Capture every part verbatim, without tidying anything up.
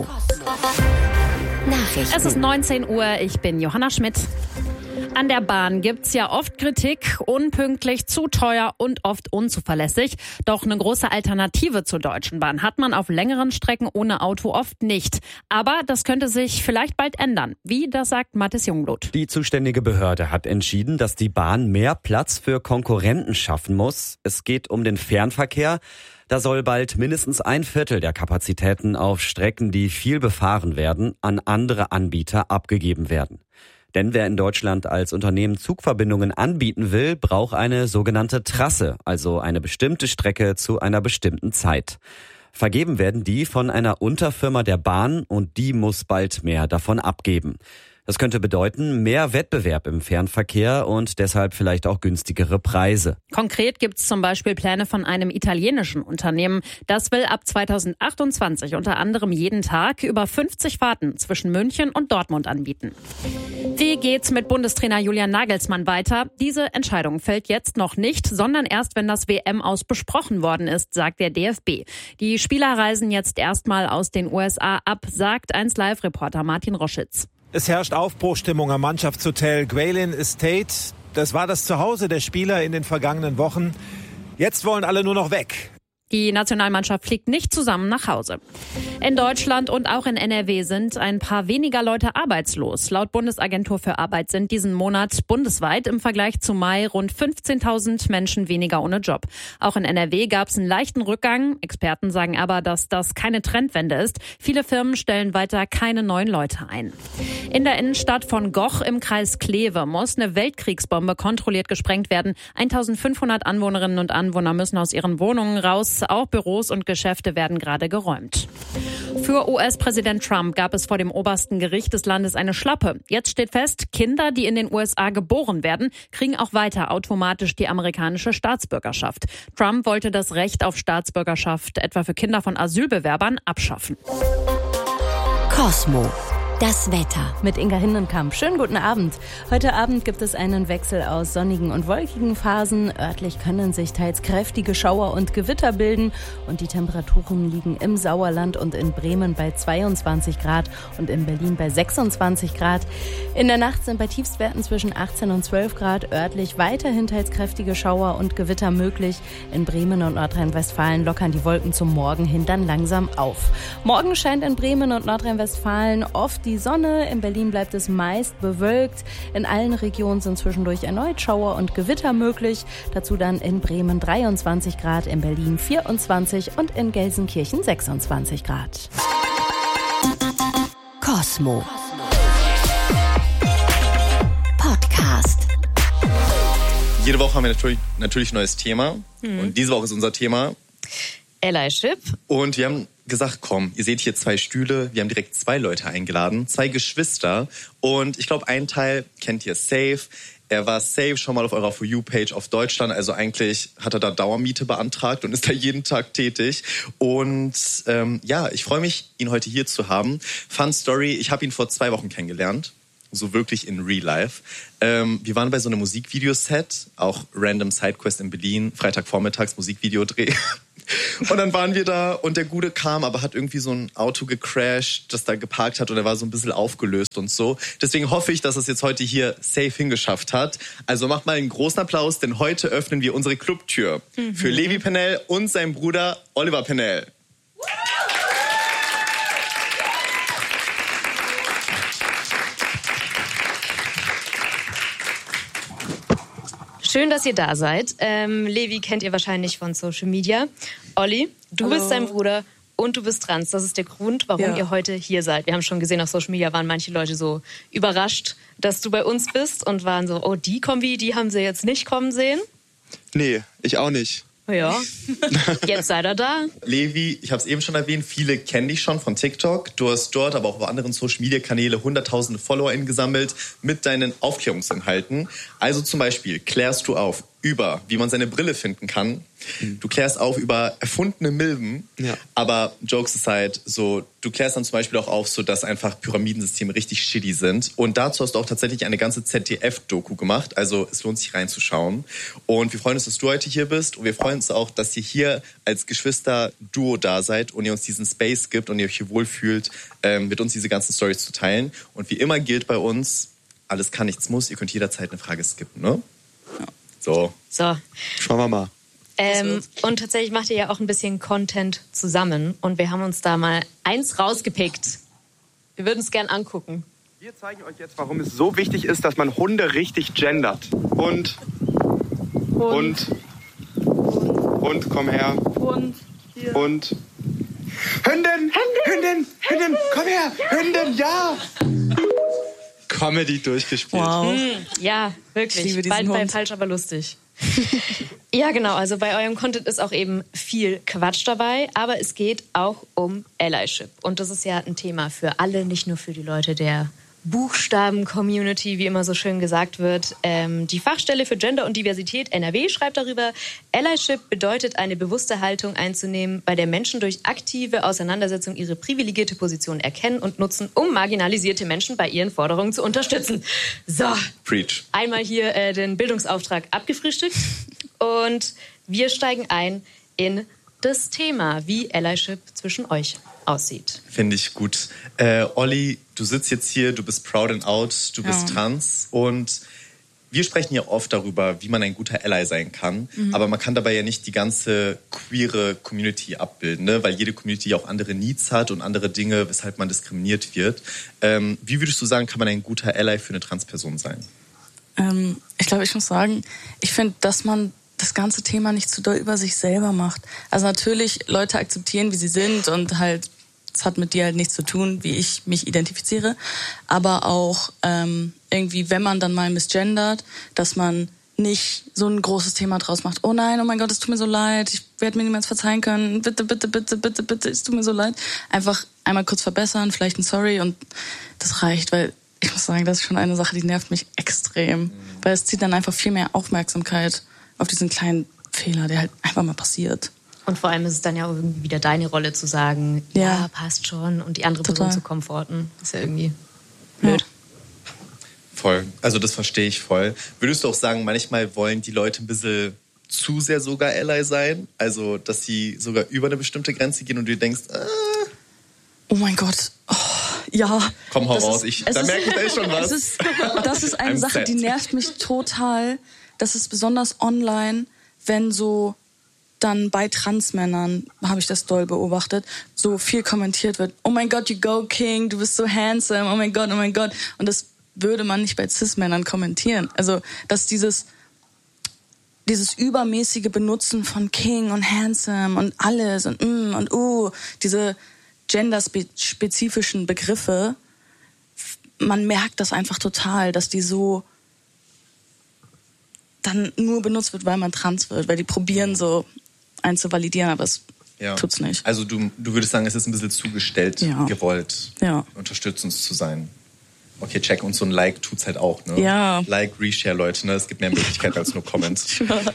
Cosmo. Nachrichten. Es ist neunzehn Uhr, ich bin Johanna Schmidt. An der Bahn gibt's ja oft Kritik, unpünktlich, zu teuer und oft unzuverlässig. Doch eine große Alternative zur Deutschen Bahn hat man auf längeren Strecken ohne Auto oft nicht. Aber das könnte sich vielleicht bald ändern. Wie, das sagt Mathis Jungblut. Die zuständige Behörde hat entschieden, dass die Bahn mehr Platz für Konkurrenten schaffen muss. Es geht um den Fernverkehr. Da soll bald mindestens ein Viertel der Kapazitäten auf Strecken, die viel befahren werden, an andere Anbieter abgegeben werden. Denn wer in Deutschland als Unternehmen Zugverbindungen anbieten will, braucht eine sogenannte Trasse, also eine bestimmte Strecke zu einer bestimmten Zeit. Vergeben werden die von einer Unterfirma der Bahn und die muss bald mehr davon abgeben. Das könnte bedeuten, mehr Wettbewerb im Fernverkehr und deshalb vielleicht auch günstigere Preise. Konkret gibt es zum Beispiel Pläne von einem italienischen Unternehmen. Das will ab zweitausendachtundzwanzig unter anderem jeden Tag über fünfzig Fahrten zwischen München und Dortmund anbieten. Wie geht's mit Bundestrainer Julian Nagelsmann weiter? Diese Entscheidung fällt jetzt noch nicht, sondern erst, wenn das W M-Aus besprochen worden ist, sagt der D F B. Die Spieler reisen jetzt erstmal aus den U S A ab, sagt eins Live-Reporter Martin Roschitz. Es herrscht Aufbruchstimmung am Mannschaftshotel Gwaylin Estate. Das war das Zuhause der Spieler in den vergangenen Wochen. Jetzt wollen alle nur noch weg. Die Nationalmannschaft fliegt nicht zusammen nach Hause. In Deutschland und auch in N R W sind ein paar weniger Leute arbeitslos. Laut Bundesagentur für Arbeit sind diesen Monat bundesweit im Vergleich zu Mai rund fünfzehntausend Menschen weniger ohne Job. Auch in N R W gab es einen leichten Rückgang. Experten sagen aber, dass das keine Trendwende ist. Viele Firmen stellen weiter keine neuen Leute ein. In der Innenstadt von Goch im Kreis Kleve muss eine Weltkriegsbombe kontrolliert gesprengt werden. eintausendfünfhundert Anwohnerinnen und Anwohner müssen aus ihren Wohnungen raus. Auch Büros und Geschäfte werden gerade geräumt. Für U S-Präsident Trump gab es vor dem obersten Gericht des Landes eine Schlappe. Jetzt steht fest, Kinder, die in den U S A geboren werden, kriegen auch weiter automatisch die amerikanische Staatsbürgerschaft. Trump wollte das Recht auf Staatsbürgerschaft etwa für Kinder von Asylbewerbern abschaffen. Cosmo. Das Wetter. Mit Inga Hindenkamp. Schönen guten Abend. Heute Abend gibt es einen Wechsel aus sonnigen und wolkigen Phasen. Örtlich können sich teils kräftige Schauer und Gewitter bilden. Und die Temperaturen liegen im Sauerland und in Bremen bei zweiundzwanzig Grad und in Berlin bei sechsundzwanzig Grad. In der Nacht sind bei Tiefstwerten zwischen achtzehn und zwölf Grad örtlich weiterhin teils kräftige Schauer und Gewitter möglich. In Bremen und Nordrhein-Westfalen lockern die Wolken zum Morgen hin dann langsam auf. Morgen scheint in Bremen und Nordrhein-Westfalen oft die Sonne. In Berlin bleibt es meist bewölkt. In allen Regionen sind zwischendurch erneut Schauer und Gewitter möglich. Dazu dann in Bremen dreiundzwanzig Grad, in Berlin vierundzwanzig und in Gelsenkirchen sechsundzwanzig Grad. Cosmo. Podcast. Jede Woche haben wir natürlich, natürlich ein neues Thema. Mhm. Und diese Woche ist unser Thema Allyship. Und wir haben gesagt, komm, ihr seht hier zwei Stühle. Wir haben direkt zwei Leute eingeladen, zwei Geschwister. Und ich glaube, einen Teil kennt ihr safe. Er war safe schon mal auf eurer For You-Page auf Deutschland. Also eigentlich hat er da Dauermiete beantragt und ist da jeden Tag tätig. Und ähm, ja, ich freue mich, ihn heute hier zu haben. Fun Story, ich habe ihn vor zwei Wochen kennengelernt. So wirklich in Real Life. Ähm, wir waren bei so einem Musikvideoset, auch Random Sidequest in Berlin, Freitagvormittags Musikvideodreh. Und dann waren wir da und der Gute kam, aber hat irgendwie so ein Auto gecrashed, das da geparkt hat und er war so ein bisschen aufgelöst und so. Deswegen hoffe ich, dass es jetzt heute hier safe hingeschafft hat. Also macht mal einen großen Applaus, denn heute öffnen wir unsere Clubtür mhm. für Levi Pennell und seinen Bruder Oliver Pennell. Schön, dass ihr da seid. Ähm, Levi kennt ihr wahrscheinlich von Social Media. Olli, du Hallo. bist sein Bruder und du bist trans. Das ist der Grund, warum ja. ihr heute hier seid. Wir haben schon gesehen, auf Social Media waren manche Leute so überrascht, dass du bei uns bist und waren so, oh, die Kombi, die haben sie jetzt nicht kommen sehen. Nee, ich auch nicht. Ja, jetzt seid ihr da. Levi, ich habe es eben schon erwähnt, viele kennen dich schon von TikTok. Du hast dort, aber auch auf anderen Social-Media-Kanäle hunderttausende FollowerInnen gesammelt mit deinen Aufklärungsinhalten. Also zum Beispiel klärst du auf über, wie man seine Brille finden kann. Du klärst auf über erfundene Milben, ja. aber Jokes aside, so, du klärst dann zum Beispiel auch auf, so, dass einfach Pyramidensysteme richtig shitty sind. Und dazu hast du auch tatsächlich eine ganze Z D F-Doku gemacht. Also es lohnt sich reinzuschauen. Und wir freuen uns, dass du heute hier bist. Und wir freuen uns auch, dass ihr hier als Geschwister-Duo da seid und ihr uns diesen Space gibt und ihr euch hier wohlfühlt, ähm, mit uns diese ganzen Storys zu teilen. Und wie immer gilt bei uns, alles kann, nichts muss. Ihr könnt jederzeit eine Frage skippen, ne? Ja. So. So. Schauen wir mal. Ähm, und tatsächlich macht ihr ja auch ein bisschen Content zusammen. Und wir haben uns da mal eins rausgepickt. Wir würden es gern angucken. Wir zeigen euch jetzt, warum es so wichtig ist, dass man Hunde richtig gendert. Hund. Hund. Hund. Hund, komm her. Hund. Hier. Hund. Hündin. Hündin. Hündin. Komm her. Hündin, ja. Comedy durchgespielt. Wow. Mhm, ja, wirklich. Bald bei Falsch, aber lustig. Ja, genau. Also bei eurem Content ist auch eben viel Quatsch dabei, aber es geht auch um Allyship. Und das ist ja ein Thema für alle, nicht nur für die Leute der Buchstaben-Community, wie immer so schön gesagt wird. Ähm, die Fachstelle für Gender und Diversität N R W schreibt darüber, Allyship bedeutet, eine bewusste Haltung einzunehmen, bei der Menschen durch aktive Auseinandersetzung ihre privilegierte Position erkennen und nutzen, um marginalisierte Menschen bei ihren Forderungen zu unterstützen. So, Preach. Einmal hier äh, den Bildungsauftrag abgefrühstückt und wir steigen ein in das Thema, wie Allyship zwischen euch aussieht. Finde ich gut. Äh, Olli, du sitzt jetzt hier, du bist proud and out, du bist ja. trans und wir sprechen ja oft darüber, wie man ein guter Ally sein kann, mhm. aber man kann dabei ja nicht die ganze queere Community abbilden, ne? Weil jede Community ja auch andere Needs hat und andere Dinge, weshalb man diskriminiert wird. Ähm, wie würdest du sagen, kann man ein guter Ally für eine Transperson sein? Ähm, ich glaube, ich muss sagen, ich finde, dass man das ganze Thema nicht zu doll über sich selber macht. Also natürlich Leute akzeptieren, wie sie sind und halt, es hat mit dir halt nichts zu tun, wie ich mich identifiziere. Aber auch ähm, irgendwie, wenn man dann mal misgendert, dass man nicht so ein großes Thema draus macht. Oh nein, oh mein Gott, es tut mir so leid, ich werde mir niemals verzeihen können. Bitte, bitte, bitte, bitte, bitte, es tut mir so leid. Einfach einmal kurz verbessern, vielleicht ein Sorry und das reicht, weil ich muss sagen, das ist schon eine Sache, die nervt mich extrem. Weil es zieht dann einfach viel mehr Aufmerksamkeit auf diesen kleinen Fehler, der halt einfach mal passiert. Und vor allem ist es dann ja irgendwie wieder deine Rolle zu sagen, ja, ja passt schon, und die andere Total. Person zu komforten. Ist ja irgendwie blöd. Ja. Voll. Also das verstehe ich voll. Würdest du auch sagen, manchmal wollen die Leute ein bisschen zu sehr sogar Ally sein? Also, dass sie sogar über eine bestimmte Grenze gehen und du denkst, äh, oh mein Gott, oh, ja. Komm, hau raus, ich, da merke ich echt schon was. Es ist, das ist eine Sache, set. die nervt mich total. Das ist besonders online, wenn so dann bei Transmännern, habe ich das doll beobachtet, so viel kommentiert wird. Oh mein Gott, you go King, du bist so handsome, oh mein Gott, oh mein Gott. Und das würde man nicht bei Cis-Männern kommentieren. Also, dass dieses, dieses übermäßige Benutzen von King und handsome und alles und mm und uh, diese genderspezifischen Begriffe, man merkt das einfach total, dass die so dann nur benutzt wird, weil man trans wird, weil die probieren so einen zu validieren, aber es ja. tut's nicht. Also du, du würdest sagen, es ist ein bisschen zugestellt, ja. gewollt, ja. unterstützend zu sein. Okay, check, und so ein Like tut's halt auch, ne? Ja. Like, Reshare, Leute, ne? Es gibt mehr Möglichkeiten als nur Comments.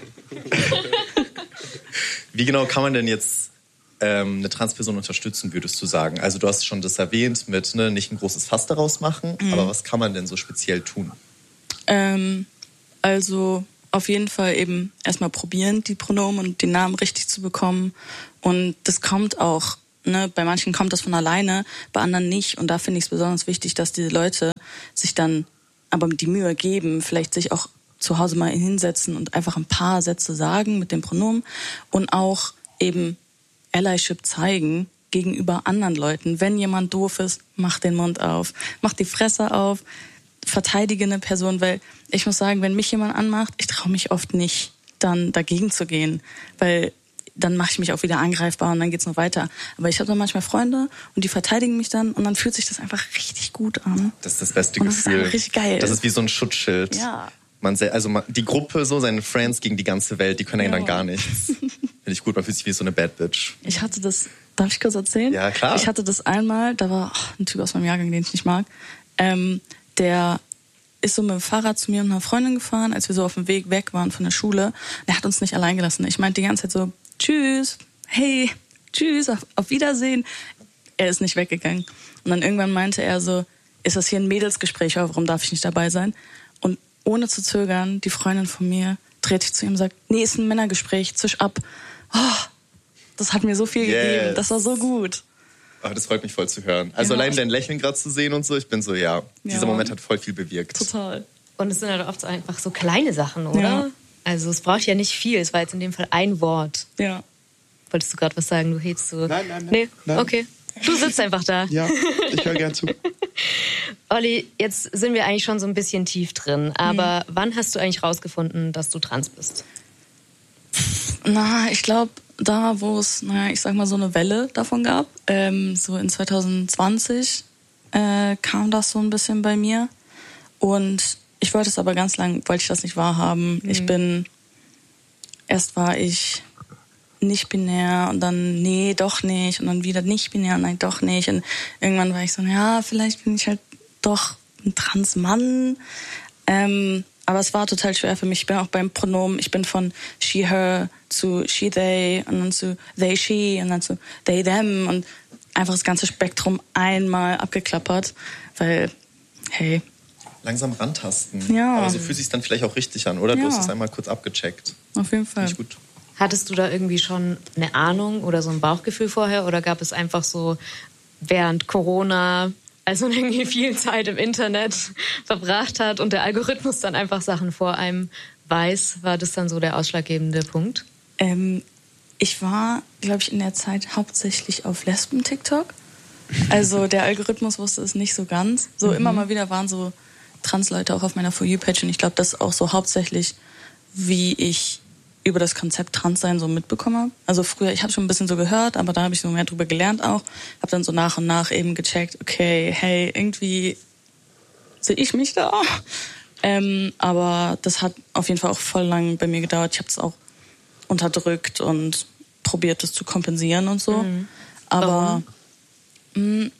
Wie genau kann man denn jetzt ähm, eine Transperson unterstützen, würdest du sagen? Also du hast schon das erwähnt mit, ne, nicht ein großes Fass daraus machen, mhm. aber was kann man denn so speziell tun? Ähm, also auf jeden Fall eben erstmal probieren, die Pronomen und den Namen richtig zu bekommen. Und das kommt auch, ne, bei manchen kommt das von alleine, bei anderen nicht. Und da finde ich es besonders wichtig, dass diese Leute sich dann aber die Mühe geben, vielleicht sich auch zu Hause mal hinsetzen und einfach ein paar Sätze sagen mit dem Pronomen und auch eben Allyship zeigen gegenüber anderen Leuten. Wenn jemand doof ist, mach den Mund auf, mach die Fresse auf, verteidige eine Person, weil ich muss sagen, wenn mich jemand anmacht, ich traue mich oft nicht, dann dagegen zu gehen, weil dann mache ich mich auch wieder angreifbar und dann geht's noch weiter. Aber ich habe dann manchmal Freunde und die verteidigen mich dann und dann fühlt sich das einfach richtig gut an. Das ist das beste und Gefühl. Das ist einfach richtig geil. Das ist wie so ein Schutzschild. Ja. Man, also man, die Gruppe, so seine Friends gegen die ganze Welt, die können ja dann gar nichts. Finde ich gut, man fühlt sich wie so eine Bad Bitch. Ich hatte das, darf ich kurz erzählen? Ja, klar. Ich hatte das einmal, da war oh, ein Typ aus meinem Jahrgang, den ich nicht mag, ähm, der ist so mit dem Fahrrad zu mir und einer Freundin gefahren, als wir so auf dem Weg weg waren von der Schule. Der hat uns nicht allein gelassen. Ich meinte die ganze Zeit so, tschüss, hey, tschüss, auf, auf Wiedersehen. Er ist nicht weggegangen. Und dann irgendwann meinte er so, ist das hier ein Mädelsgespräch, warum darf ich nicht dabei sein? Und ohne zu zögern, die Freundin von mir dreht sich zu ihm und sagt, nee, ist ein Männergespräch, zisch ab. Oh, das hat mir so viel yes. gegeben, das war so gut. Oh, das freut mich voll zu hören. Also ja. allein dein Lächeln gerade zu sehen und so, ich bin so, ja, dieser ja. Moment hat voll viel bewirkt. Total. Und es sind halt oft so einfach so kleine Sachen, oder? Ja. Also es braucht ja nicht viel, es war jetzt in dem Fall ein Wort. Ja. Wolltest du gerade was sagen? Du hebst so... Nein, nein, nein. Nee? Nein. Okay. Du sitzt einfach da. Ja, ich höre gern zu. Olli, jetzt sind wir eigentlich schon so ein bisschen tief drin. Aber mhm. wann hast du eigentlich rausgefunden, dass du trans bist? Na, ich glaube, da, wo es, naja, ich sag mal, so eine Welle davon gab. Ähm, so in zwanzig zwanzig äh, kam das so ein bisschen bei mir. Und ich wollte es aber ganz lang, wollte ich das nicht wahrhaben. Mhm. Ich bin, erst war ich nicht binär und dann nee, doch nicht und dann wieder nicht binär und nein, doch nicht. Und irgendwann war ich so, ja, vielleicht bin ich halt doch ein Transmann. Ähm, aber es war total schwer für mich. Ich bin auch beim Pronomen, ich bin von she, her zu she, they und dann zu they, she und dann zu they, them und einfach das ganze Spektrum einmal abgeklappert, weil, hey. Langsam rantasten. Ja. Aber so fühlt es sich dann vielleicht auch richtig an, oder? Du ja. hast es einmal kurz abgecheckt. Auf jeden Fall. Finde ich gut. Hattest du da irgendwie schon eine Ahnung oder so ein Bauchgefühl vorher? Oder gab es einfach so während Corona, als man irgendwie viel Zeit im Internet verbracht hat und der Algorithmus dann einfach Sachen vor einem weiß, war das dann so der ausschlaggebende Punkt? Ähm, ich war, glaube ich, in der Zeit hauptsächlich auf Lesben-TikTok. Also der Algorithmus wusste es nicht so ganz. So mhm. immer mal wieder waren so Trans-Leute auch auf meiner For You-Page. Und ich glaube, das ist auch so hauptsächlich, wie ich über das Konzept Transsein so mitbekommen habe. Also früher, ich habe schon ein bisschen so gehört, aber da habe ich so mehr drüber gelernt auch. Habe dann so nach und nach eben gecheckt, okay, hey, irgendwie sehe ich mich da. Ähm, aber das hat auf jeden Fall auch voll lang bei mir gedauert. Ich habe es auch unterdrückt und probiert, das zu kompensieren und so. Mhm. Aber mh,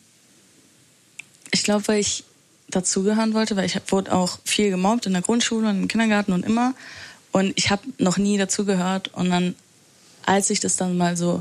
ich glaube, weil ich dazugehören wollte, weil ich wurde auch viel gemobbt in der Grundschule und im Kindergarten und immer. Und ich habe noch nie dazugehört. Und dann, als ich das dann mal so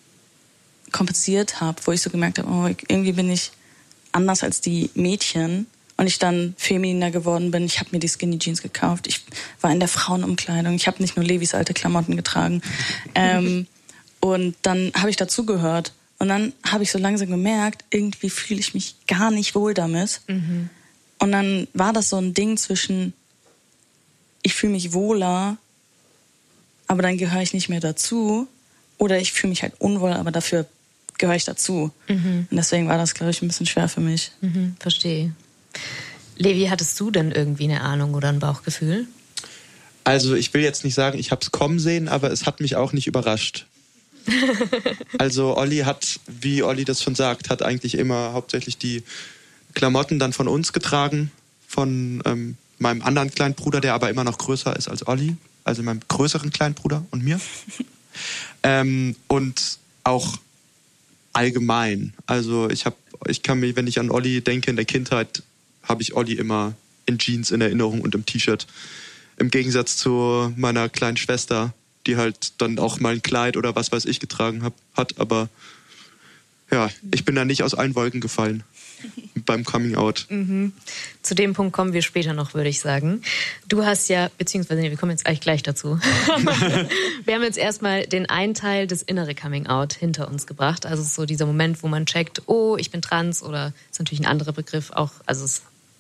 kompensiert habe, wo ich so gemerkt habe, oh, irgendwie bin ich anders als die Mädchen und ich dann femininer geworden bin, ich habe mir die Skinny Jeans gekauft, ich war in der Frauenumkleidung, ich habe nicht nur Levis alte Klamotten getragen. ähm, und dann habe ich dazugehört. Und dann habe ich so langsam gemerkt, irgendwie fühle ich mich gar nicht wohl damit. Mhm. Und dann war das so ein Ding zwischen, ich fühle mich wohler, aber dann gehöre ich nicht mehr dazu. Oder ich fühle mich halt unwohl, aber dafür gehöre ich dazu. Mhm. Und deswegen war das, glaube ich, ein bisschen schwer für mich. Mhm, verstehe. Levi, hattest du denn irgendwie eine Ahnung oder ein Bauchgefühl? Also ich will jetzt nicht sagen, ich habe es kommen sehen, aber es hat mich auch nicht überrascht. Also Olli hat, wie Olli das schon sagt, hat eigentlich immer hauptsächlich die Klamotten dann von uns getragen, von ähm, meinem anderen kleinen Bruder, der aber immer noch größer ist als Olli, also meinem größeren kleinen Bruder und mir. ähm, und auch allgemein. Also ich habe, ich kann mich, wenn ich an Olli denke in der Kindheit, habe ich Olli immer in Jeans in Erinnerung und im T-Shirt. Im Gegensatz zu meiner kleinen Schwester, die halt dann auch mal ein Kleid oder was weiß ich getragen hab, hat. Aber ja, ich bin da nicht aus allen Wolken gefallen beim Coming Out. Mhm. Zu dem Punkt kommen wir später noch, würde ich sagen. Du hast ja, beziehungsweise nee, wir kommen jetzt eigentlich gleich dazu. Wir haben jetzt erstmal den einen Teil des innere Coming Out hinter uns gebracht. Also so dieser Moment, wo man checkt, oh, ich bin trans, oder ist natürlich ein anderer Begriff auch, also es